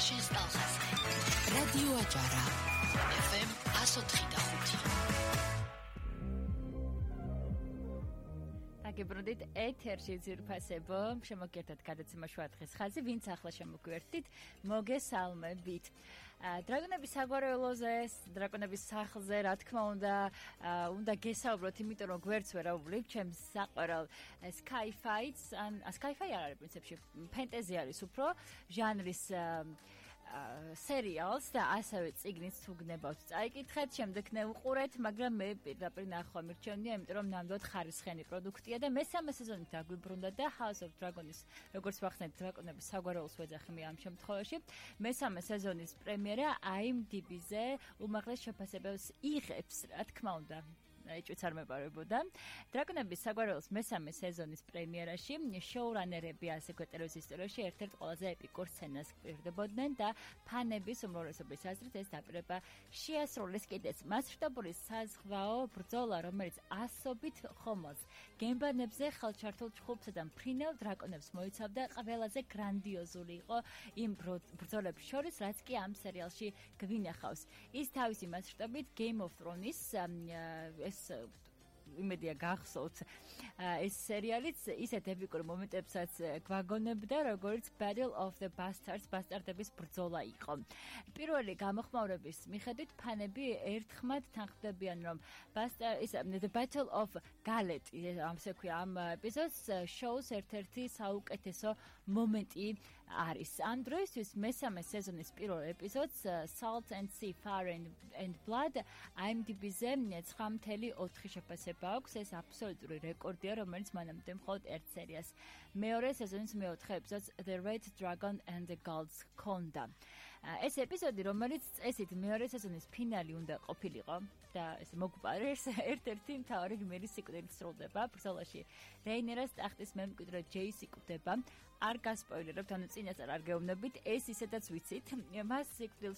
შენს ტალღაზე. რადიო აჭარა. FM 104.5. გიბრუნდით ეთერში ძირფასებო, შემოგერთად გადაცემა შუა დღის ხაზი, ვინც ახლა შემოგვერთით, მოგესალმებით. დრაკონების საგვარეულოზე, დრაკონების სახლზე, რა თქმა უნდა გესაუბროთ, იმიტომ რომ გვერდს ვერაუბრით, ჩემს საყვარელ sci-fi-ს, ან sci-fi არ არის პრინციპში, ფენტეზი არის უფრო, ჟანრის სერიალს და ასევე წიგნიც თუ გნებავთ წაიკითხეთ, შემდეგ ნეუყურეთ, მაგრამ მე პირდაპირ ნახვა მირჩენია, იმიტომ რომ ნამდვილად ხარისხიანი პროდუქტია და მესამე სეზონით დაგვიბრუნდა და House of Dragon-ის, როგორც ვახსენეთ, დრაკონების საგვარეულოს ვეძახი მე ამ შემთხვევაში, მესამე სეზონის პრემიერა IMDb-ზე უმაღლეს შეფასებებს იღებს, რა თქმა უნდა. ეჭვიც არ მეპარებოდა. დრაკონების საგვარეულოს მესამე სეზონის პრემიერაში შოურანერები ასე ტელევიზიის ისტორიაში ერთ-ერთ ყველაზე ეპიკურ სცენას გვერდებოდნენ და ფანების უმრავლესობის აზრით ეს დაპირება შეასრულეს კიდეც მასშტაბური საზღვაო ბრძოლა, რომელიც ასობით ხომალდ გემბანებზე ხელჩართულ ჩხუბსა და მფრინავ დრაკონებს მოიცავდა, ყველაზე გრანდიოზული იყო იმ ბრძოლებს შორის, რაც კი ამ სერიალში გვინახავს. ის თავისი მასშტაბით Game of Thrones იმედია გახსოვთ ეს სერიალიც ისეთ ეპიკურ მომენტებსაც გვაგონებდა, როგორც Battle of the Bastards, ბასტარდების ბრძოლა იყო. პირველი გამოხმაურების მიხედვით ფანები ერთხმად თანხმდებიან, რომ The Battle of Gallet, ამასე ქვია ამ ეპიზოდს, შოუს ერთ-ერთი საუკეთესო მომენტი არის. ამ დროისთვის მესამე სეზონის პირველ ეპიზოდს Salt and Sea, Fire and Blood IMDb-ზე 9.4 შეფასება აქვს, ეს აბსოლუტური რეკორდია, რომელიც მანამდე მხოლოდ ერთ სერიას მეორე სეზონის მეოთხე ეპიზოდს The Red Dragon and the Gods ჰქონდა. ეს ეპიზოდი, რომელიც წესით მეორე სეზონის ფინალი უნდა ყოფილიყო და ეს მოგვპარეს ერთ-ერთი მთავარი გმირის სიკვდილით სრულდება ბრძოლაში. რეინერას ტახტის მემკვიდრე ჯეისი კვდება. არ გასპოილერებთ, ანუ წინასწარ არ გეუბნებით, ეს ისედაც ვიცით. მის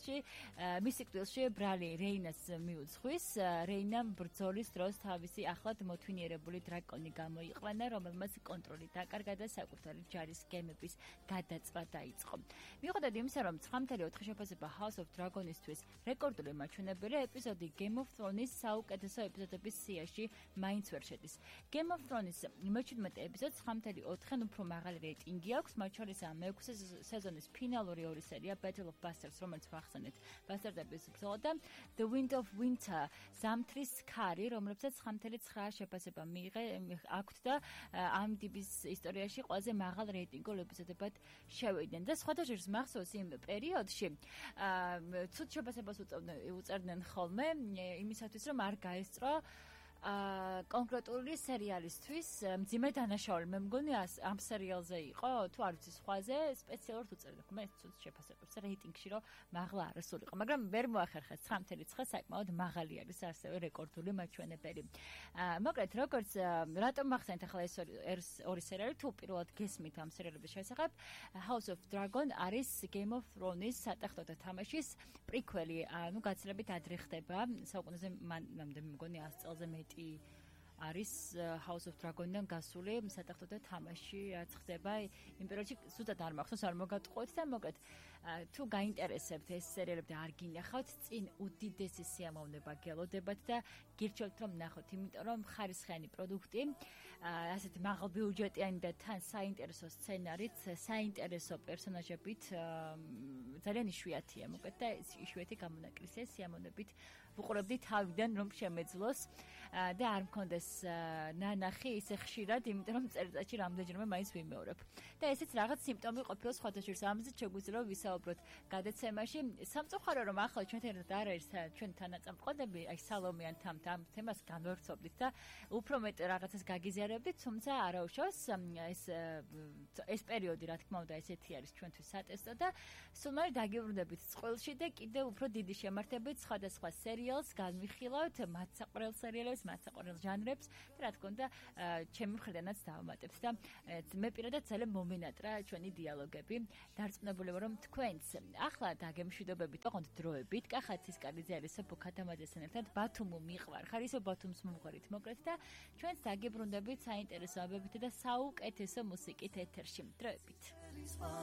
სიკვდილში ბრალი რეინას მიუძღვის. რეინამ ბრძოლის დროს თავისი ახლად მოთვინიერებული დრაკონი გამოიყვანა, რომელმაც კონტროლი დაკარგა და საკუთარი ჯარის გემების გადაწვა დაიწყო. მიუხედავად იმისა, რომ 9.4 შეფასება House of Dragon-ისთვის რეკორდული მაჩვენებელია, ეპიზოდი Game of Thrones-ის საუკეთესო ეპიზოდების სიაში მაინც ვერ შედის. Game of Thrones-ის 17 ეპიზოდს 9.4-თან უფრო მაღალი რეიტინგი აქვს, მათ შორისაა მეექვსე სეზონის ფინალური ორი სერია Battle of Bastards, რომელიც ვახსენეთ, ბასტარდების ბრძოლა და The Wind of Winter, ზამთრის ქარი, რომლებსაც 9.9 შეფასება აქვთ და IMDb-ის ისტორიაში ყველაზე მაღალ რეიტინგულ ეპიზოდებად შევიდნენ. და სხვადასხვა მახსოვს იმ პერიოდში ცუდ შეფასებას უწერდნენ ხოლმე იმისათვის, რომ არ გაესწრო კონკრეტული სერიალისთვის მძიმე დანაშაული. მე მგონი ამ სერიალზე იყო, თუ არ ვიცი სხვაზე, სპეციალურად უწერდა ხოლმე ცუდ შეფასებებს რეიტინგში, რომ მაღლა არ ასულიყო, მაგრამ ვერ მოახერხეს 9.9 საკმაოდ მაღალი არის ასევე რეკორდული მაჩვენებელი. მოკლედ, როგორც რატომ მახსენეთ ახლა ეს ორი სერიალი, თუ პირველად გესმით ამ სერიალების შესახებ, House of Dragon არის Game of Thrones-ის სატახტოთა თამაშის პრიკველი, ანუ გაცილებით ადრე ხდება, საუკუნეზე მანამდე მგონი 100 წელზე არის House of Dragon-დან გასული სატახტოთა თამაში, რაც ხდება იმ პერიოდში, ზუსტად არ მახსოვს, არ მოგატყუეთ და მოკლედ თუ გაინტერესებთ ეს სერიალები და არ გინახავთ, წინ უდიდესი სიამოვნება გელოდებათ და გირჩევთ რომ ნახოთ, იმიტომ რომ ხარისხიანი პროდუქტი, ასეთი მაღალბიუჯეტიანი და თან საინტერესო სცენარით, საინტერესო პერსონაჟებით ძალიან იშვიათია, მოკლედ და იშვიათი გამონაკლისია სიამოვნებით ვუყურებდი თავიდან რომ შემეძლოს და არ მქონდეს ნანახი ისე ხშირად, იმიტომ რომ წერტილში რამდენჯერმე მაინც ვიმეორებ. და ესეც რაღაც სიმპტომი ყოფილა სხვადასხვა ამაზე შეგვიძლია რომ ვისაუბროთ გადაცემაში. სამწუხარო რომ ახლა ჩვენთან ერთად არ არის ჩვენ თანაწამყოდები, აი სალომიან ამ თემას განვავრცობდით და უფრო მეტ რაღაცას გაგიზიარებდით, თუმცა არაუშავს ეს პერიოდი, რა თქმა უნდა, ესეთი არის ჩვენთვის სატესტო და სულ მალე დაგიბრუნდებით წყვილში და კიდევ უფრო დიდი შემართებით სხვადასხვა სერიალს განვიხილავთ, მათ საყვარელ სერიალებს, მათ საყვარელ ჟანრებს და რა თქმა უნდა, ჩემი მხრიდანაც დავამატებთ და მე პირადად ძალიან მომენატრა ჩვენი დიალოგები. დარწმუნებული ვარ, რომ თქვენც ახლა დაგემშვიდობებით, ოღონდ დროებით, კახათის კარიძე არის სოფო ქათამაძესთან ერთად ბათუმ მიყვარ. ხარ ისო ბათუმს მომღერით მოკლედ და ჩვენც დაგიბრუნდებით საინტერესო აბებით და საუკეთესო მუსიკით ეთერში. დროებით.